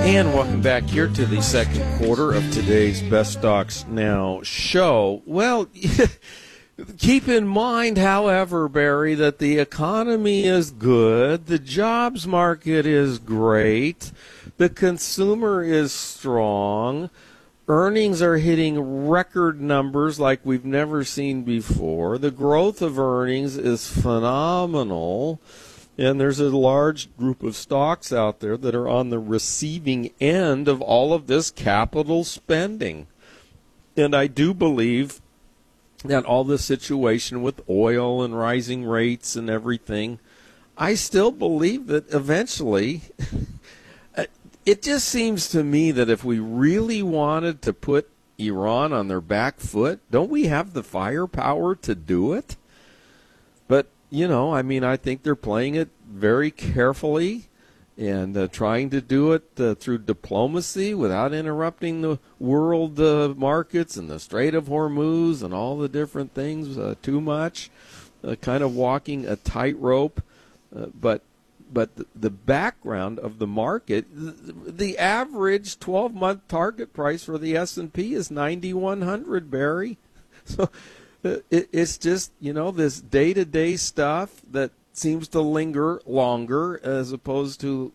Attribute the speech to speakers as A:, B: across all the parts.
A: And welcome back here to the second quarter of today's Best Stocks Now show. Well, keep in mind, however, Barry, that the economy is good, the jobs market is great, the consumer is strong, earnings are hitting record numbers like we've never seen before, the growth of earnings is phenomenal. And there's a large group of stocks out there that are on the receiving end of all of this capital spending. And I do believe that all the situation with oil and rising rates and everything, I still believe that eventually, it just seems to me that if we really wanted to put Iran on their back foot, don't we have the firepower to do it? But I think they're playing it very carefully and trying to do it through diplomacy without interrupting the world markets and the Strait of Hormuz and all the different things too much, kind of walking a tightrope. But the background of the market, the average 12-month target price for the S&P is 9,100, Barry. So it's just, this day-to-day stuff that seems to linger longer as opposed to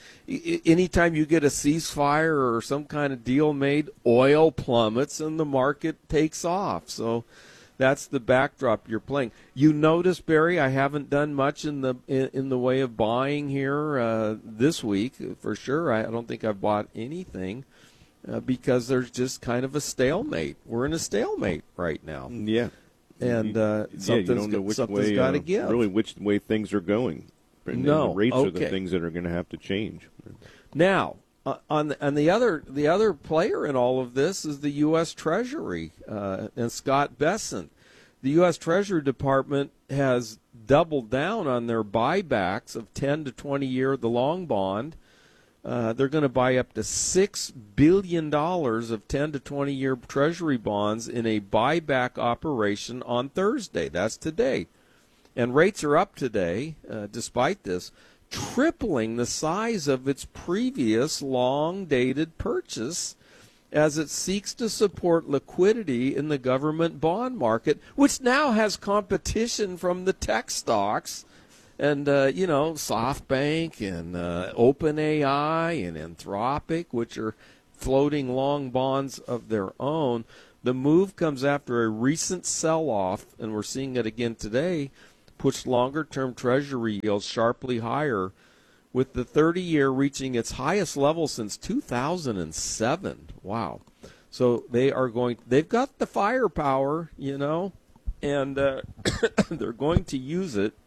A: anytime you get a ceasefire or some kind of deal made, oil plummets and the market takes off. So that's the backdrop you're playing. You notice, Barry, I haven't done much in the way of buying here this week for sure. I don't think I've bought anything. Because there's just kind of a stalemate. We're in a stalemate right now.
B: Yeah.
A: And something's got to give.
B: Really which way things are going. And the rates are the things that are going to have to change.
A: Now, on the other player in all of this is the U.S. Treasury and Scott Bessent. The U.S. Treasury Department has doubled down on their buybacks of 10 to 20 year, the long bond. They're going to buy up to $6 billion of 10 to 20-year Treasury bonds in a buyback operation on Thursday. That's today. And rates are up today, despite this, tripling the size of its previous long-dated purchase as it seeks to support liquidity in the government bond market, which now has competition from the tech stocks. And, SoftBank and OpenAI and Anthropic, which are floating long bonds of their own. The move comes after a recent sell-off, and we're seeing it again today, pushed longer-term Treasury yields sharply higher, with the 30-year reaching its highest level since 2007. Wow. So they've got the firepower, and they're going to use it.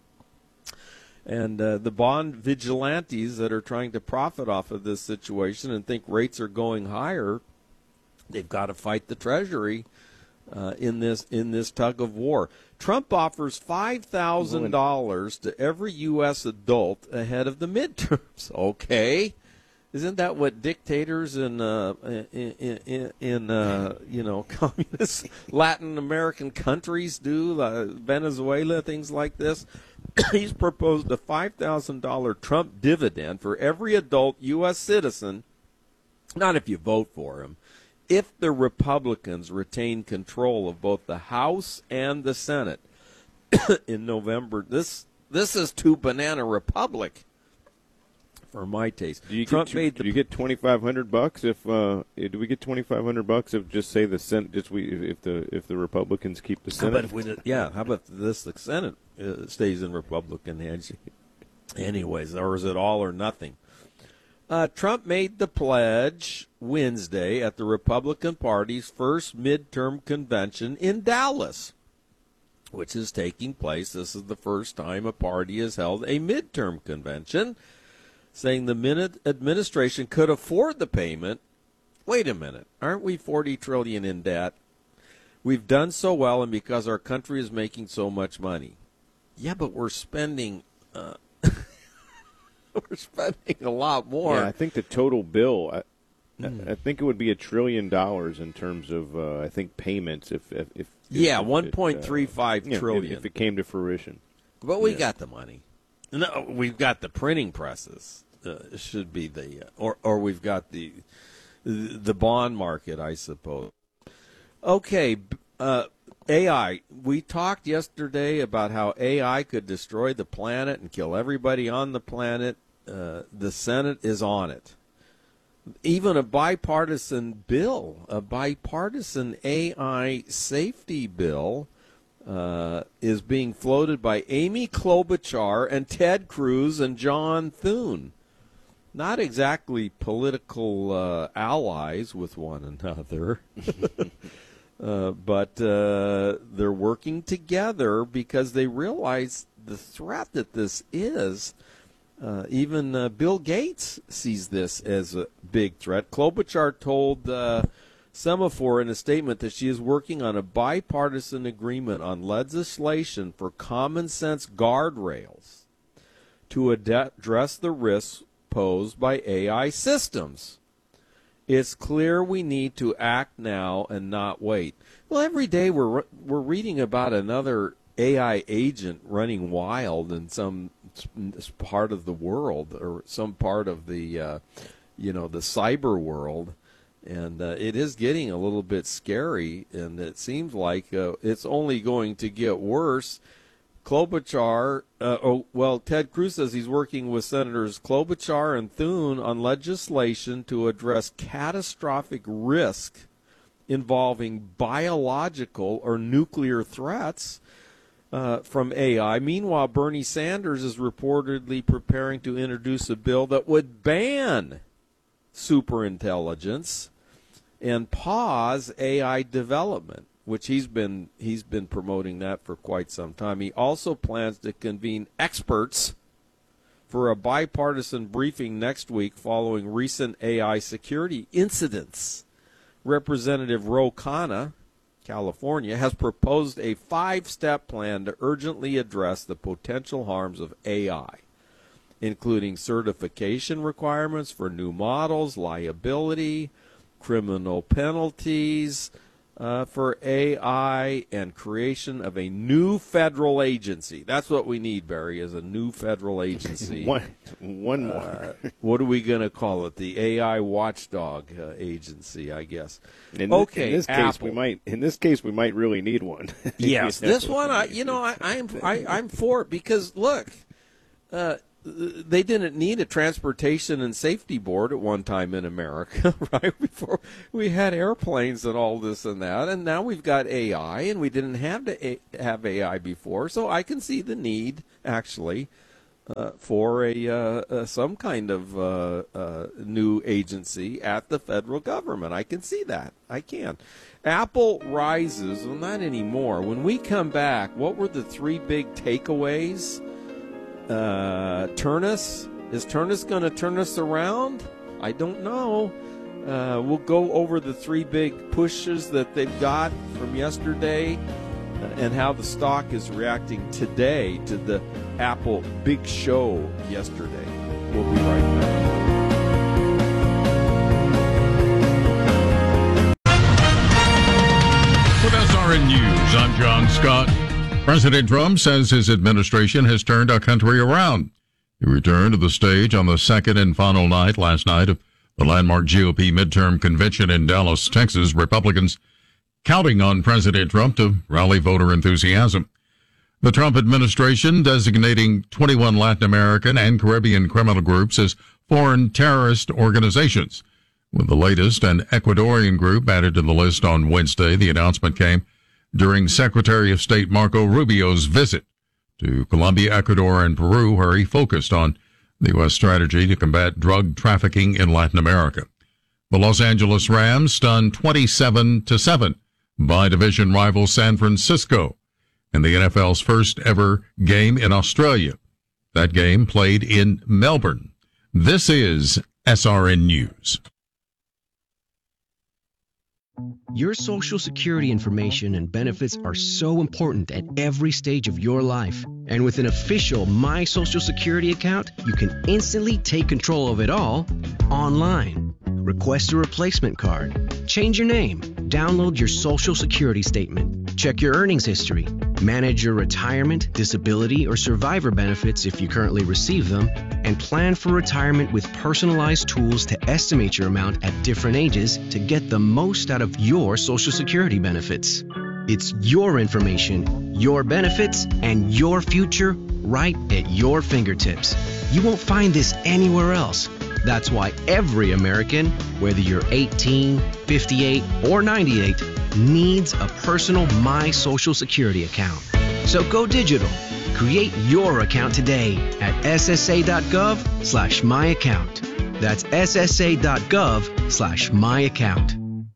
A: And the bond vigilantes that are trying to profit off of this situation and think rates are going higher, they've got to fight the Treasury in this tug of war. Trump offers $5,000 to every U.S. adult ahead of the midterms. Okay, isn't that what dictators in communist Latin American countries do? Venezuela, things like this. He's proposed a $5,000 Trump dividend for every adult U.S. citizen, not if you vote for him, if the Republicans retain control of both the House and the Senate in November. This is too banana republic for my taste.
B: Do you get $2,500 if do we get $2,500 if just say the Senate if the Republicans keep the Senate?
A: How about the Senate stays in Republican hands? Anyways, or is it all or nothing? Trump made the pledge Wednesday at the Republican Party's first midterm convention in Dallas, which is taking place. This is the first time a party has held a midterm convention, saying the administration could afford the payment. Wait a minute, aren't we $40 trillion in debt? We've done so well, and because our country is making so much money. Yeah, but we're spending we're spending a lot more.
B: Yeah, I think the total bill. I think it would be $1 trillion in terms of I think payments if
A: 1.35 trillion
B: if it came to fruition.
A: But we got the money. No, we've got the printing presses. should be the or we've got the bond market, I suppose. Okay, AI. We talked yesterday about how AI could destroy the planet and kill everybody on the planet. The Senate is on it. Even a bipartisan bill, a bipartisan AI safety bill, is being floated by Amy Klobuchar and Ted Cruz and John Thune. Not exactly political allies with one another, but they're working together because they realize the threat that this is. Even Bill Gates sees this as a big threat. Klobuchar told Semaphore in a statement that she is working on a bipartisan agreement on legislation for common sense guardrails to address the risks posed by AI systems. It's clear we need to act now and not wait. Well, every day we're reading about another AI agent running wild in some part of the world or some part of the the cyber world, and it is getting a little bit scary, and it seems like it's only going to get worse. Klobuchar, Ted Cruz says he's working with Senators Klobuchar and Thune on legislation to address catastrophic risk involving biological or nuclear threats from AI. Meanwhile, Bernie Sanders is reportedly preparing to introduce a bill that would ban superintelligence and pause AI development, which he's been promoting that for quite some time. He also plans to convene experts for a bipartisan briefing next week following recent AI security incidents. Representative Ro Khanna, California, has proposed a 5-step plan to urgently address the potential harms of AI, including certification requirements for new models, liability, criminal penalties for AI, and creation of a new federal agency. That's what we need, Barry, is a new federal agency.
B: One more.
A: What are we going to call it? The AI watchdog agency, I guess.
B: In this case, we might really need one.
A: Yes, this one, I'm for it because look, they didn't need a transportation and safety board at one time in America, right? Before we had airplanes and all this and that, and now we've got AI, and we didn't have to have AI before. So I can see the need actually for some kind of new agency at the federal government. I can see that. I can. Apple rises. Well, not anymore. When we come back, what were the 3 big takeaways? Turnus? Is Turnus going to turn us around? I don't know. We'll go over the 3 big pushes that they've got from yesterday and how the stock is reacting today to the Apple big show yesterday. We'll be right back.
C: With SRN News, I'm John Scott. President Trump says his administration has turned our country around. He returned to the stage on the second and final night last night of the landmark GOP midterm convention in Dallas, Texas. Republicans counting on President Trump to rally voter enthusiasm. The Trump administration designating 21 Latin American and Caribbean criminal groups as foreign terrorist organizations, with the latest, an Ecuadorian group added to the list on Wednesday. The announcement came during Secretary of State Marco Rubio's visit to Colombia, Ecuador, and Peru, where he focused on the U.S. strategy to combat drug trafficking in Latin America. The Los Angeles Rams stunned 27-7 by division rival San Francisco in the NFL's first ever game in Australia. That game played in Melbourne. This is SRN News.
D: Your Social Security information and benefits are so important at every stage of your life. And with an official My Social Security account, you can instantly take control of it all online. Request a replacement card, change your name, download your Social Security statement, check your earnings history, manage your retirement, disability, or survivor benefits if you currently receive them, and plan for retirement with personalized tools to estimate your amount at different ages to get the most out of your Social Security benefits. It's your information, your benefits, and your future right at your fingertips. You won't find this anywhere else. That's why every American, whether you're 18, 58, or 98, needs a personal My Social Security account. So go digital. Create your account today at ssa.gov/myaccount. That's ssa.gov/myaccount.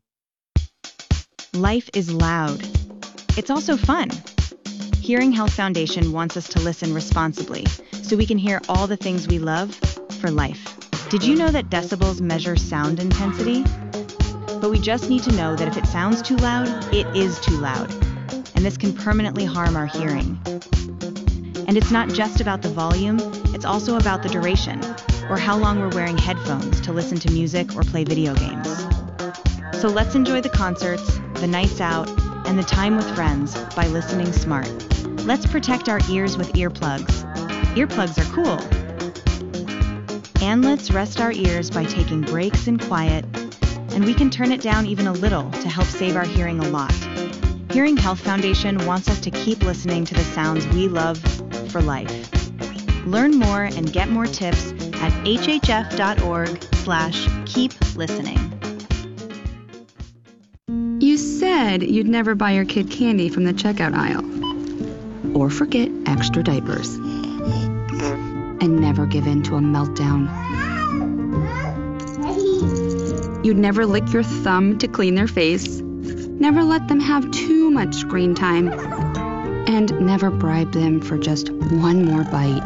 E: Life is loud. It's also fun. Hearing Health Foundation wants us to listen responsibly so we can hear all the things we love for life. Did you know that decibels measure sound intensity? But we just need to know that if it sounds too loud, it is too loud. And this can permanently harm our hearing. And it's not just about the volume, it's also about the duration, or how long we're wearing headphones to listen to music or play video games. So let's enjoy the concerts, the nights out, and the time with friends by listening smart. Let's protect our ears with earplugs. Earplugs are cool. And let's rest our ears by taking breaks in quiet, and we can turn it down even a little to help save our hearing a lot. Hearing Health Foundation wants us to keep listening to the sounds we love for life. Learn more and get more tips at hhf.org/keep-listening.
F: You said you'd never buy your kid candy from the checkout aisle. Or forget extra diapers. And never give in to a meltdown. You'd never lick your thumb to clean their face. Never let them have too much screen time. And never bribe them for just one more bite.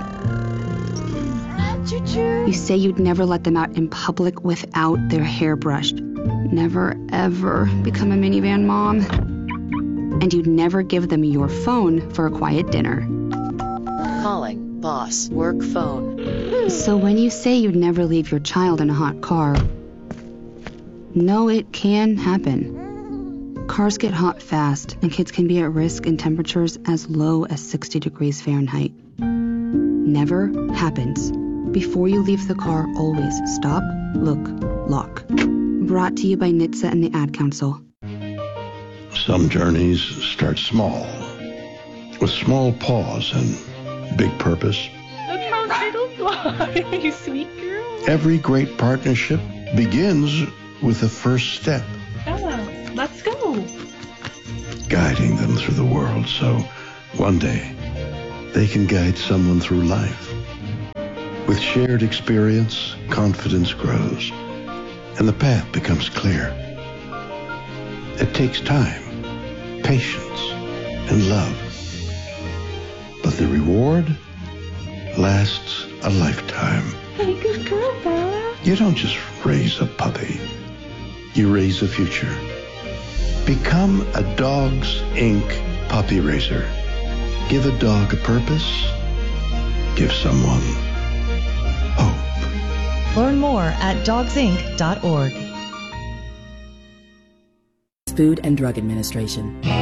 F: You say you'd never let them out in public without their hair brushed. Never, ever become a minivan mom. And you'd never give them your phone for a quiet dinner.
G: Calling boss work phone.
F: So when you say you'd never leave your child in a hot car, no, it can happen. Cars get hot fast, and kids can be at risk in temperatures as low as 60 degrees Fahrenheit. Never happens. Before you leave the car, always stop, look, lock. Brought to you by NHTSA and the Ad Council.
H: Some journeys start small, with small pause and big purpose.
I: Look how little fly, you sweet girl.
H: Every great partnership begins with the first step.
I: Ella, let's go.
H: Guiding them through the world so one day they can guide someone through life. With shared experience, confidence grows, and the path becomes clear. It takes time, patience, and love. But the reward lasts a lifetime.
I: Hey, good girl, Bella.
H: You don't just raise a puppy. You raise a future. Become a Dogs Inc. puppy raiser. Give a dog a purpose. Give someone hope.
J: Learn more at dogsinc.org.
K: Food and Drug Administration.